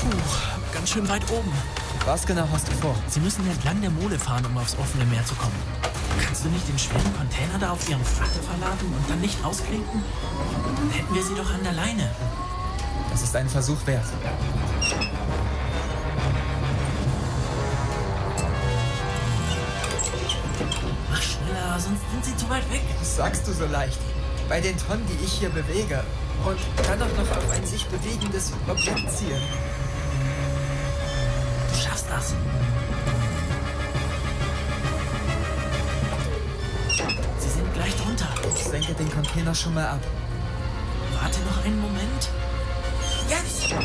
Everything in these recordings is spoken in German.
Ganz schön weit oben. Was genau hast du vor? Sie müssen entlang der Mole fahren, um aufs offene Meer zu kommen. Kannst du nicht den schweren Container da auf ihren Frachter verladen und dann nicht ausklinken? Dann hätten wir sie doch an der Leine. Das ist ein Versuch wert. Mach schneller, sonst sind sie zu weit weg. Das sagst du so leicht. Bei den Tonnen, die ich hier bewege. Und dann auch noch auf ein sich bewegendes Objekt zielen. Du schaffst das. Sie sind gleich drunter. Ich senke den Container schon mal ab. Warte noch einen Moment. Jetzt!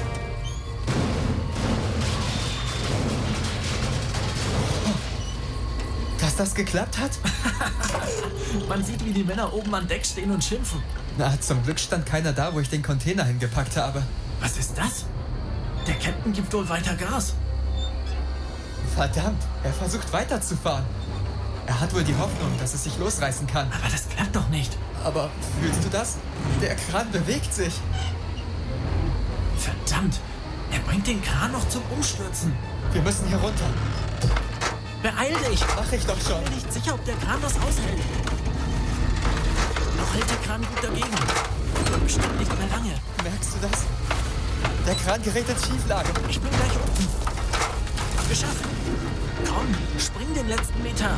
Dass das geklappt hat? Man sieht, wie die Männer oben an Deck stehen und schimpfen. Na, zum Glück stand keiner da, wo ich den Container hingepackt habe. Was ist das? Der Captain gibt wohl weiter Gas. Verdammt, er versucht weiterzufahren. Er hat wohl die Hoffnung, dass es sich losreißen kann. Aber das klappt doch nicht. Aber fühlst du das? Der Kran bewegt sich. Verdammt, er bringt den Kran noch zum Umstürzen. Wir müssen hier runter. Beeil dich! Mach ich doch schon. Ich bin nicht sicher, ob der Kran das aushält. Noch hält der Kran gut dagegen. Aber bestimmt nicht mehr lange. Merkst du das? Der Kran gerät in Schieflage. Ich bin gleich unten. Geschafft. Komm, spring den letzten Meter.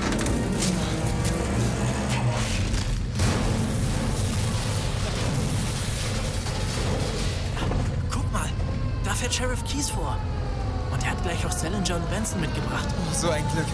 Guck mal, da fährt Sheriff Keyes vor. Und er hat gleich auch Salinger und Benson mitgebracht. Oh, so ein Glück.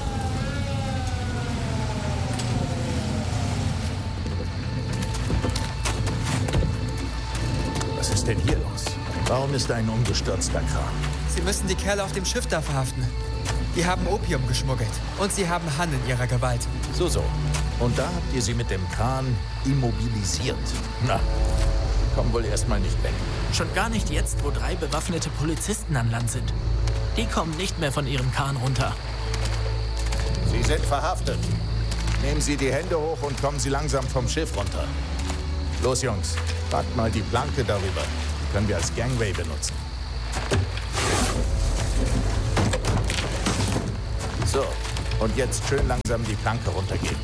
Was ist denn hier los? Warum ist ein umgestürzter Kran? Sie müssen die Kerle auf dem Schiff da verhaften. Die haben Opium geschmuggelt. Und sie haben Han in ihrer Gewalt. So. Und da habt ihr sie mit dem Kran immobilisiert. Na, kommen wohl erstmal nicht weg. Schon gar nicht jetzt, wo 3 bewaffnete Polizisten an Land sind. Die kommen nicht mehr von ihrem Kahn runter. Sie sind verhaftet. Nehmen Sie die Hände hoch und kommen Sie langsam vom Schiff runter. Los, Jungs, packt mal die Planke darüber. Die können wir als Gangway benutzen. So, und jetzt schön langsam die Planke runtergehen.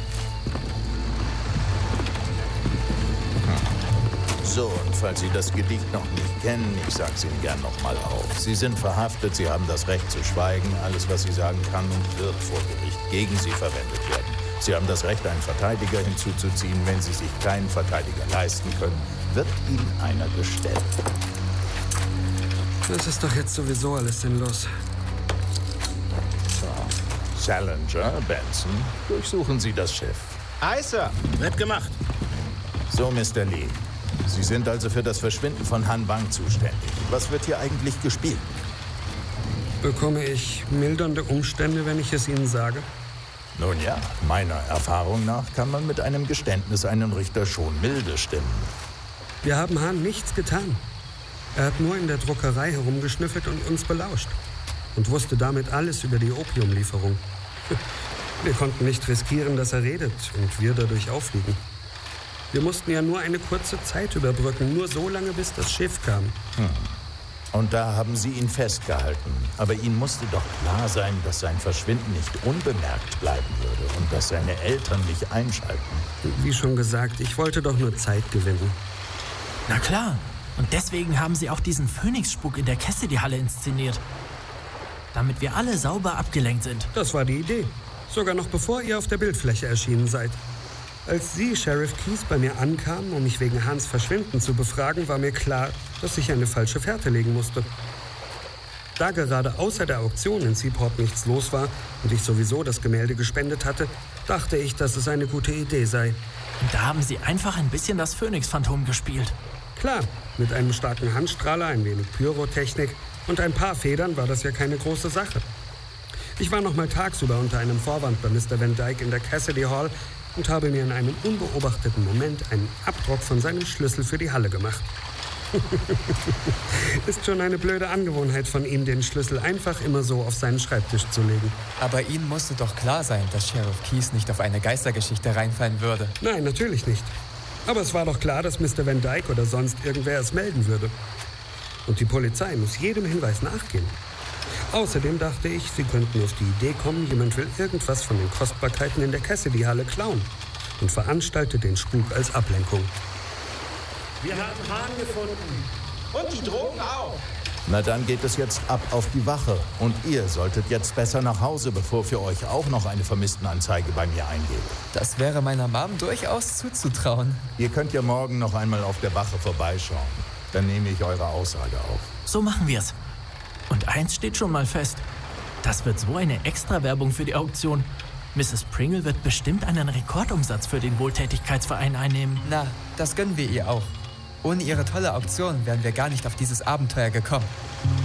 So, und falls Sie das Gedicht noch nicht kennen, ich sag's Ihnen gern noch mal auf. Sie sind verhaftet, Sie haben das Recht zu schweigen. Alles, was Sie sagen kann und wird vor Gericht gegen Sie verwendet werden. Sie haben das Recht, einen Verteidiger hinzuzuziehen. Wenn Sie sich keinen Verteidiger leisten können, wird Ihnen einer gestellt. Das ist doch jetzt sowieso alles sinnlos. So. Salinger, Benson, durchsuchen Sie das Schiff. Aye, Sir. Wird gemacht. So, Mr. Lee. Sie sind also für das Verschwinden von Han Wang zuständig. Was wird hier eigentlich gespielt? Bekomme ich mildernde Umstände, wenn ich es Ihnen sage? Nun ja, meiner Erfahrung nach kann man mit einem Geständnis einen Richter schon milde stimmen. Wir haben Han nichts getan. Er hat nur in der Druckerei herumgeschnüffelt und uns belauscht. Und wusste damit alles über die Opiumlieferung. Wir konnten nicht riskieren, dass er redet und wir dadurch auffliegen. Wir mussten ja nur eine kurze Zeit überbrücken, nur so lange, bis das Schiff kam. Und da haben Sie ihn festgehalten. Aber Ihnen musste doch klar sein, dass sein Verschwinden nicht unbemerkt bleiben würde und dass seine Eltern nicht einschalten. Wie schon gesagt, ich wollte doch nur Zeit gewinnen. Na klar. Und deswegen haben sie auch diesen Phönix-Spuk in der Cassidy-Halle inszeniert. Damit wir alle sauber abgelenkt sind. Das war die Idee. Sogar noch bevor ihr auf der Bildfläche erschienen seid. Als Sie, Sheriff Keyes, bei mir ankamen, um mich wegen Hans Verschwinden zu befragen, war mir klar, dass ich eine falsche Fährte legen musste. Da gerade außer der Auktion in Seaport nichts los war und ich sowieso das Gemälde gespendet hatte, dachte ich, dass es eine gute Idee sei. Und da haben sie einfach ein bisschen das Phönix-Phantom gespielt. Klar, mit einem starken Handstrahler, ein wenig Pyrotechnik und ein paar Federn war das ja keine große Sache. Ich war noch mal tagsüber unter einem Vorwand bei Mr. Van Dyke in der Cassidy Hall und habe mir in einem unbeobachteten Moment einen Abdruck von seinem Schlüssel für die Halle gemacht. Ist schon eine blöde Angewohnheit von ihm, den Schlüssel einfach immer so auf seinen Schreibtisch zu legen. Aber Ihnen musste doch klar sein, dass Sheriff Keyes nicht auf eine Geistergeschichte reinfallen würde. Nein, natürlich nicht. Aber es war doch klar, dass Mr. Van Dyke oder sonst irgendwer es melden würde. Und die Polizei muss jedem Hinweis nachgehen. Außerdem dachte ich, sie könnten auf die Idee kommen, jemand will irgendwas von den Kostbarkeiten in der Cassidy-Halle klauen und veranstaltet den Spuk als Ablenkung. Wir haben Hahn gefunden. Und die Drogen auch. Na, dann geht es jetzt ab auf die Wache. Und ihr solltet jetzt besser nach Hause, bevor für euch auch noch eine Vermisstenanzeige bei mir eingeht. Das wäre meiner Mom durchaus zuzutrauen. Ihr könnt ja morgen noch einmal auf der Wache vorbeischauen. Dann nehme ich eure Aussage auf. So machen wir's. Und eins steht schon mal fest. Das wird so eine Extra-Werbung für die Auktion. Mrs. Pringle wird bestimmt einen Rekordumsatz für den Wohltätigkeitsverein einnehmen. Na, das gönnen wir ihr auch. Ohne ihre tolle Auktion wären wir gar nicht auf dieses Abenteuer gekommen.